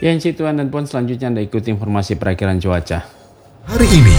Ya, Tuan dan Puan, selanjutnya Anda ikuti informasi perakiraan cuaca hari ini.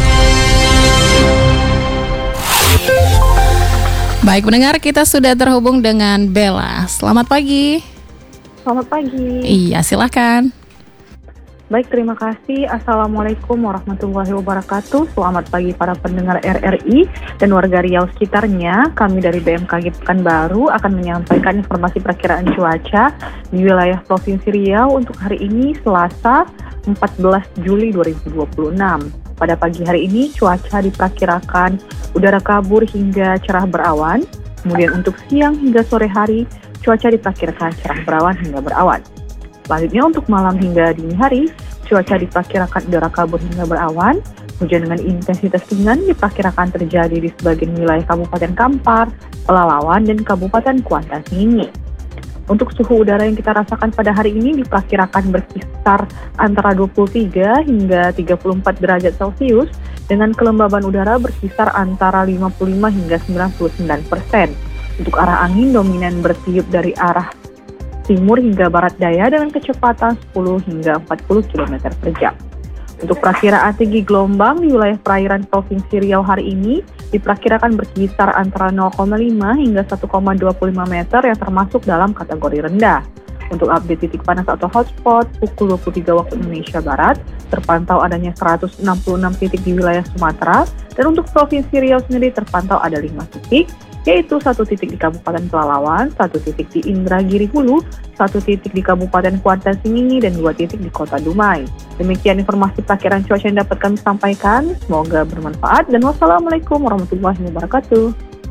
Baik pendengar, kita sudah terhubung dengan Bella. Selamat pagi. Selamat pagi. Iya, silakan. Baik, terima kasih. Assalamualaikum warahmatullahi wabarakatuh. Selamat pagi para pendengar RRI dan warga Riau sekitarnya. Kami dari BMKG Pekanbaru akan menyampaikan informasi perakiraan cuaca di wilayah Provinsi Riau untuk hari ini Selasa 14 Juli 2026. Pada pagi hari ini cuaca diperkirakan udara kabur hingga cerah berawan. Kemudian untuk siang hingga sore hari cuaca diperkirakan cerah berawan hingga berawan. Selanjutnya untuk malam hingga dini hari, cuaca diperkirakan udara kabur hingga berawan. Hujan dengan intensitas ringan diperkirakan terjadi di sebagian wilayah Kabupaten Kampar, Pelalawan, dan Kabupaten Kuantan Sengingi. Untuk suhu udara yang kita rasakan pada hari ini diperkirakan berkisar antara 23 hingga 34 derajat Celcius dengan kelembaban udara berkisar antara 55 hingga 99%. Untuk arah angin dominan bertiup dari arah timur hingga barat daya dengan kecepatan 10 hingga 40 km per jam. Untuk perakiraan tinggi gelombang di wilayah perairan Provinsi Riau hari ini diperkirakan berkisar antara 0,5 hingga 1,25 meter yang termasuk dalam kategori rendah. Untuk update titik panas atau hotspot, pukul 23 waktu Indonesia Barat, terpantau adanya 166 titik di wilayah Sumatera, dan untuk Provinsi Riau sendiri terpantau ada 5 titik, yaitu 1 titik di Kabupaten Pelalawan, 1 titik di Indragiri Hulu, 1 titik di Kabupaten Kuantan Sengingi, dan 2 titik di Kota Dumai. Demikian informasi perakiraan cuaca yang dapat kami sampaikan. Semoga bermanfaat dan wassalamualaikum warahmatullahi wabarakatuh.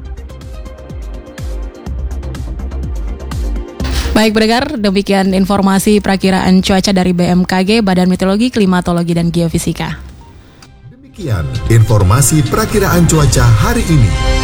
Baik pendengar, demikian informasi perakiraan cuaca dari BMKG, Badan Meteorologi, Klimatologi, dan Geofisika. Demikian informasi perakiraan cuaca hari ini.